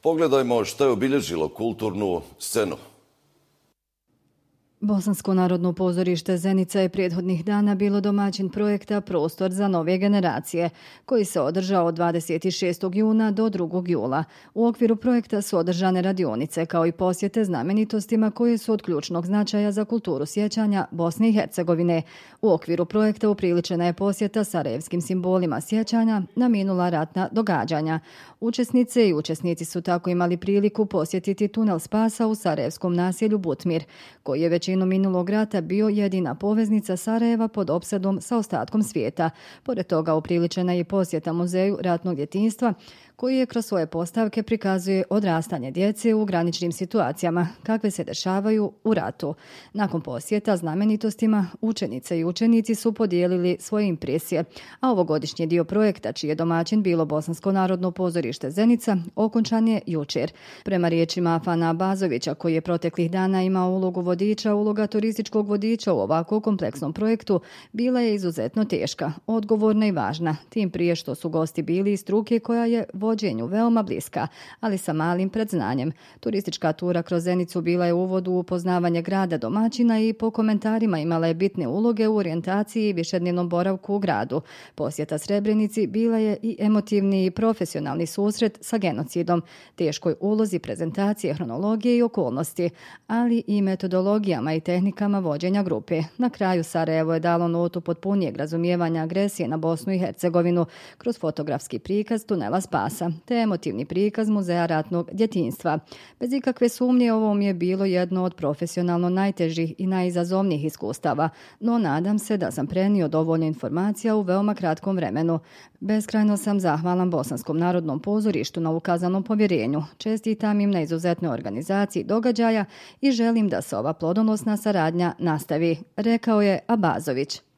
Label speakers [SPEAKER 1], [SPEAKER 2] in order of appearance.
[SPEAKER 1] Pogledajmo što je obilježilo kulturnu scenu.
[SPEAKER 2] Bosansko narodno pozorište Zenica je prethodnih dana bilo domaćin projekta Prostor za nove generacije, koji se održao od 26. juna do 2. jula. U okviru projekta su održane radionice, kao i posjete znamenitostima koje su od ključnog značaja za kulturu sjećanja Bosne i Hercegovine. U okviru projekta upriličena je posjeta sarajevskim simbolima sjećanja na minula ratna događanja. Učesnice i učesnici su tako imali priliku posjetiti tunel spasa u sarajevskom naselju Butmir, koji je većinu minulog rata bio jedina poveznica Sarajeva pod opsadom sa ostatkom svijeta. Pored toga upriličena je posjeta Muzeju ratnog djetinjstva, koji je kroz svoje postavke prikazuje odrastanje djece u graničnim situacijama kakve se dešavaju u ratu. Nakon posjeta znamenitostima, učenice i učenici su podijelili svoje impresije, a ovogodišnji dio projekta, čiji je domaćin bilo Bosansko narodno pozorište Zenica, okončan je jučer. Prema riječima Fana Abazovića, koji je proteklih dana imao ulogu vodiča, uloga turističkog vodiča u ovako kompleksnom projektu bila je izuzetno teška, odgovorna i važna, tim prije što su gosti bili iz struke koja je vođenju veoma bliska, ali sa malim predznanjem. Turistička tura kroz Zenicu bila je uvod u upoznavanje grada domaćina i po komentarima imala je bitne uloge u orijentaciji i višednevnom boravku u gradu. Posjeta Srebrenici bila je i emotivni i profesionalni susret sa genocidom, teškoj ulozi prezentacije, hronologije i okolnosti, ali i metodologijama i tehnikama vođenja grupe. Na kraju Sarajevo je dalo notu potpunijeg razumijevanja agresije na Bosnu i Hercegovinu kroz fotografski prikaz tunela spasa te emotivni prikaz Muzeja ratnog djetinjstva. Bez ikakve sumnje ovo mi je bilo jedno od profesionalno najtežih i najizazovnijih iskustava, no nadam se da sam prenio dovoljno informacija u veoma kratkom vremenu. Beskrajno sam zahvalan Bosanskom narodnom pozorištu na ukazanom povjerenju. Čestitam im na izuzetnoj organizaciji događaja i želim da se ova plodonosna saradnja nastavi, rekao je Abazović.